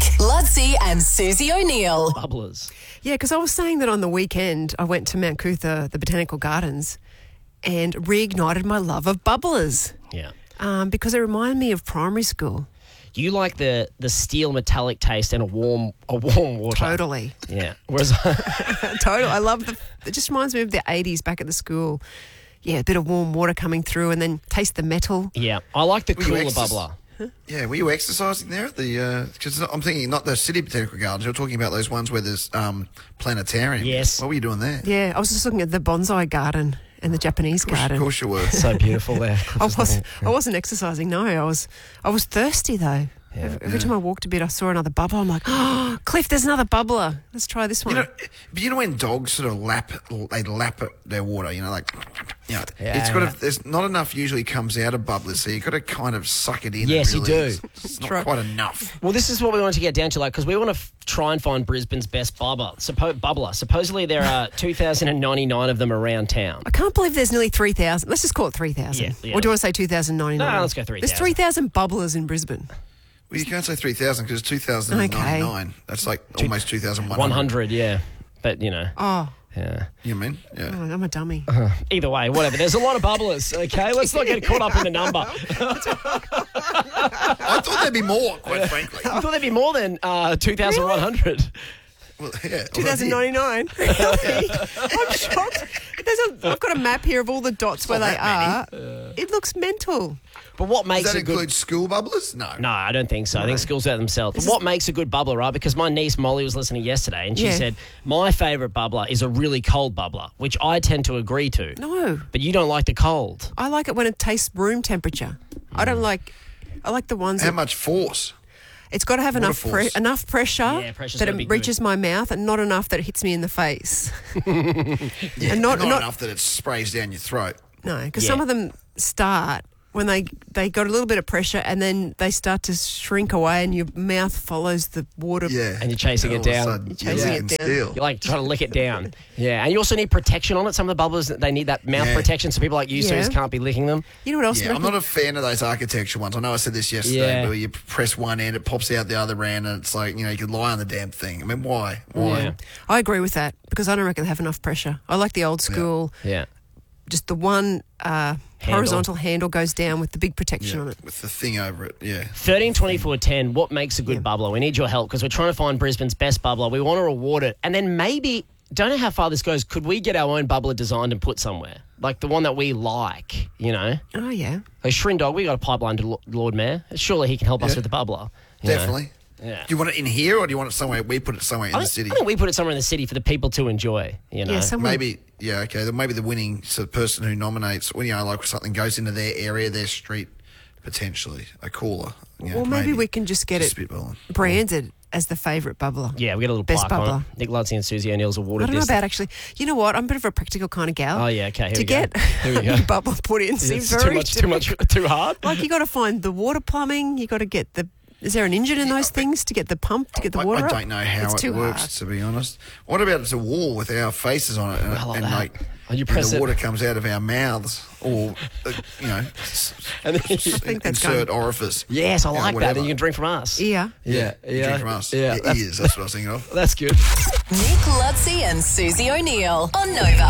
Ludsey and Susie O'Neill. Bubblers. Yeah, because I was saying that on the weekend I went to Mount Cootha, the Botanical Gardens, and reignited my love of bubblers Yeah. because it reminded me of primary school. You like the steel metallic taste and a warm water. Totally. Yeah. Whereas Totally. I love it just reminds me of the 80s back at the school. Yeah, a bit of warm water coming through and then taste the metal. yeah, I like the Were you cooler exercise- bubbler. Yeah, were you exercising there at the? Because I'm thinking not the City Botanical Gardens. You're talking about those ones where there's planetarium. Yes. What were you doing there? Yeah, I was just looking at the bonsai garden and the Japanese Of garden. course you were. So beautiful there. I wasn't exercising, no. I was thirsty though. Every time I walked a bit, I saw another bubble. I'm like, oh, Cliff, there's another bubbler. Let's try this one. You know when dogs sort of lap at their water. Yeah, There's not enough usually comes out of bubblers, so you got to kind of suck it in. Yes, and you really, do. It's not quite enough. Well, this is what we want to get down to, because we want to try and find Brisbane's best bubbler. Supposedly there are 2,099 of them around town. I can't believe there's nearly 3,000. Let's just call it 3,000. Yeah. Or do you want to say 2,099? No, let's go 3,000. There's 3,000 bubblers in Brisbane. Well, you can't say 3,000 because it's 2,099. That's like almost 2,100. 100, yeah. But, Oh, yeah. You mean? Yeah. I'm a dummy. Either way, whatever. There's a lot of bubblers, okay? Let's not get caught up in the number. I thought there'd be more, quite frankly. I thought there'd be more than 2,100. Well, yeah. 2,099. Really? I'm shocked. I've got a map here of all the dots where not they that are. It looks mental. But what Does makes that a good... include school bubblers? No. No, I don't think so. I think schools out themselves. But what makes a good bubbler, right? Because my niece Molly was listening yesterday and she said, my favourite bubbler is a really cold bubbler, which I tend to agree to. No. But you don't like the cold. I like it when it tastes room temperature. I like the ones How that much force? it's got to have enough force. enough pressure Yeah, pressure's that gotta be it good. reaches my mouth and not enough that it hits me in the face. Yeah, And not not- enough that it sprays down your throat. No, because Yeah. some of them start when they got a little bit of pressure and then they start to shrink away and your mouth follows the water. Yeah. And you're chasing And it all of a down. sudden, You're chasing you're it licking down. steel. You're like trying to lick it down. Yeah, and you also need protection on it. Some of the bubblers, they need that mouth Yeah. protection, so people like you, Yeah. Suze, can't be licking them. You know what else? Yeah, I'm not a fan of those architecture ones. I know I said this yesterday, Yeah. but you press one end, it pops out the other end, and it's like, you can lie on the damn thing. I mean, why? Yeah. I agree with that because I don't reckon they have enough pressure. I like the old school, Yeah. just the one horizontal handle goes down with the big protection on it. With the thing over it, yeah. 13 24 10, what makes a good bubbler? We need your help because we're trying to find Brisbane's best bubbler. We want to reward it. And then maybe, don't know how far this goes, could we get our own bubbler designed and put somewhere? Like the one that we like, Oh, yeah. Like Shrindog, we got a pipeline to Lord Mayor. Surely he can help us with the bubbler. you know? Definitely. Yeah. Do you want it in here, or do you want it somewhere? We put it somewhere in the city. I think we put it somewhere in the city for the people to enjoy, Yeah, someone, Maybe, yeah, okay. Then maybe the winning person who nominates, like something goes into their area, their street, potentially a cooler. Well, maybe we can just get it spitballing. branded as the favourite bubbler. Yeah, we get a little Best plaque on bubbler. it. Nick Ludsey and Susie O'Neill's I awarded don't know this. about actually. You know what? I'm a bit of a practical kind of gal. Oh, yeah, okay, here To we go. get Here we go. a bubbler put in seems It's very too much, too hard. Like you got to find the water plumbing. You got to get the. Is there an engine in those things to get the pump to get the water I up? don't know how It's it too works, hard. to be honest. What about it's a wall with our faces on it, and, I like and that. like And you and press the it. water comes out of our mouths, or And then think that's insert orifice. yes, I like that. whatever. And you can drink from us. Yeah. Yeah. Drink from us. Yeah, Ears. That's what I was thinking of. that's good. Nick Ludsey and Susie O'Neill on Nova.